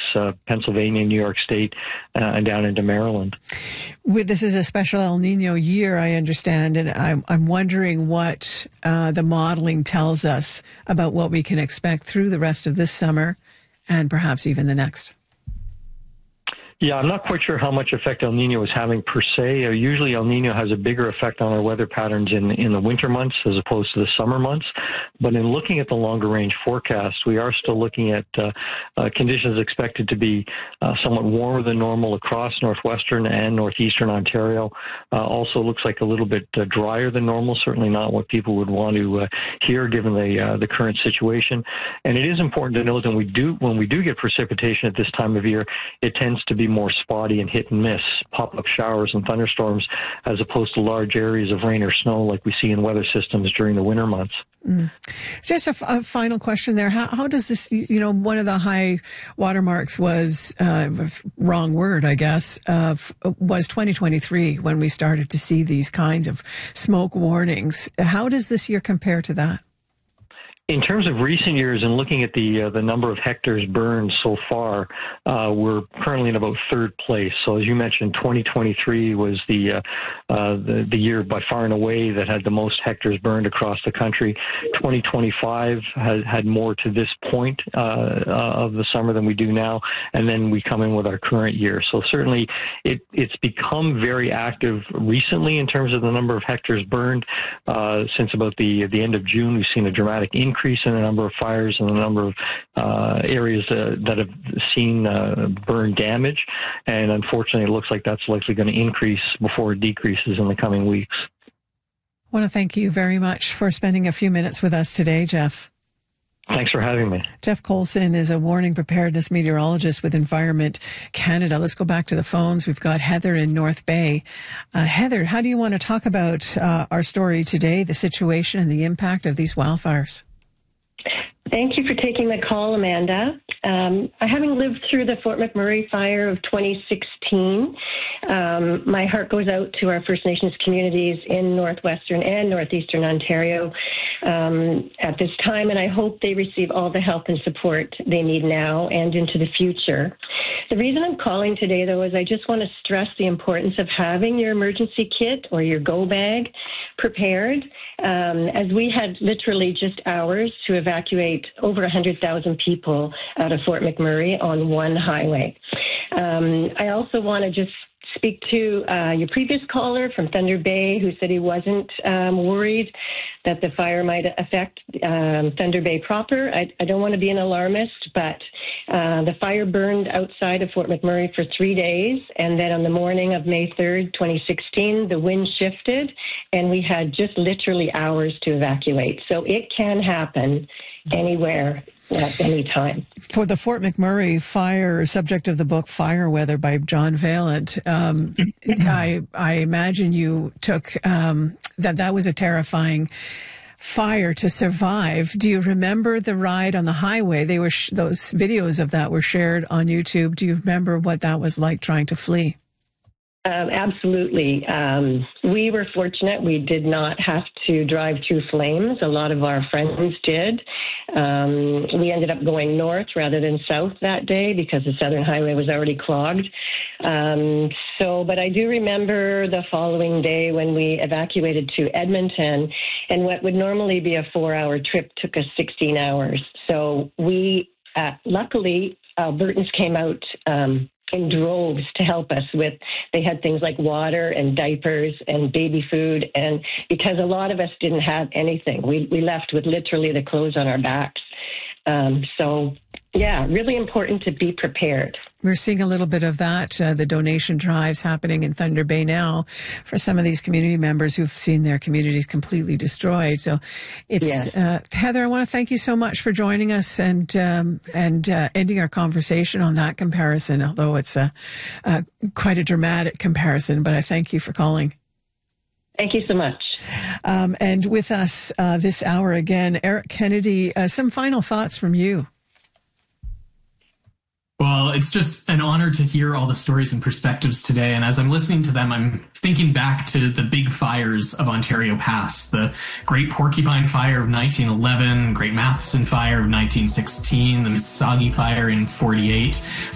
Pennsylvania, New York State, and down into Maryland. This is a special El Nino year, I understand, and I'm wondering what the modeling tells us about what we can expect through the rest of this summer and perhaps even the next. Yeah, I'm not quite sure how much effect El Nino is having per se. Usually El Nino has a bigger effect on our weather patterns in the winter months as opposed to the summer months. But in looking at the longer range forecast, we are still looking at conditions expected to be somewhat warmer than normal across northwestern and northeastern Ontario. Also looks like a little bit drier than normal, certainly not what people would want to hear given the current situation. And it is important to note that when we do get precipitation at this time of year, it tends to be more spotty and hit and miss, pop-up showers and thunderstorms, as opposed to large areas of rain or snow like we see in weather systems during the winter months. Just a final question there. How does this, one of the high watermarks was, wrong word, I guess, was 2023 when we started to see these kinds of smoke warnings. How does this year compare to that? In terms of recent years and looking at the number of hectares burned so far, we're currently in about third place. So as you mentioned, 2023 was the year by far and away that had the most hectares burned across the country. 2025 had more to this point of the summer than we do now, and then we come in with our current year. So certainly it's become very active recently in terms of the number of hectares burned. Since about the end of June, we've seen a dramatic increase in the number of fires and the number of areas that have seen burn damage. And unfortunately, it looks like that's likely going to increase before it decreases in the coming weeks. I want to thank you very much for spending a few minutes with us today, Jeff. Thanks for having me. Jeff Colson is a warning preparedness meteorologist with Environment Canada. Let's go back to the phones. We've got Heather in North Bay. Heather, how do you want to talk about our story today, the situation and the impact of these wildfires? Thank you for taking the call, Amanda. Having lived through the Fort McMurray fire of 2016, my heart goes out to our First Nations communities in northwestern and northeastern Ontario at this time, and I hope they receive all the help and support they need now and into the future. The reason I'm calling today, though, is I just want to stress the importance of having your emergency kit or your go bag prepared, as we had literally just hours to evacuate over 100,000 people out of Fort McMurray on one highway. I also want to just speak to your previous caller from Thunder Bay who said he wasn't worried that the fire might affect Thunder Bay proper. I don't want to be an alarmist, but the fire burned outside of Fort McMurray for 3 days, and then on the morning of May 3rd, 2016, the wind shifted, and we had just literally hours to evacuate. So it can happen anywhere at any time. For the Fort McMurray fire, subject of the book Fire Weather by John Vaillant, I imagine you took that was a terrifying fire to survive. Do you remember the ride on the highway? They were those videos of that were shared on YouTube. Do you remember what that was like trying to flee? Absolutely. We were fortunate. We did not have to drive through flames. A lot of our friends did. We ended up going north rather than south that day because the Southern Highway was already clogged. But I do remember the following day when we evacuated to Edmonton, and what would normally be a 4-hour trip took us 16 hours. So we, luckily, Albertans came out in droves to help us with. They had things like water and diapers and baby food, and because a lot of us didn't have anything, we left with literally the clothes on our backs. Really important to be prepared. We're seeing a little bit of that, the donation drives happening in Thunder Bay now for some of these community members who've seen their communities completely destroyed. So it's, Heather, I want to thank you so much for joining us and ending our conversation on that comparison, although it's quite a dramatic comparison, but I thank you for calling. Thank you so much. And with us this hour again, Eric Kennedy, some final thoughts from you. Well, it's just an honor to hear all the stories and perspectives today. And as I'm listening to them, I'm thinking back to the big fires of Ontario Pass, the Great Porcupine Fire of 1911, Great Matheson Fire of 1916, the Mississauga Fire in 48,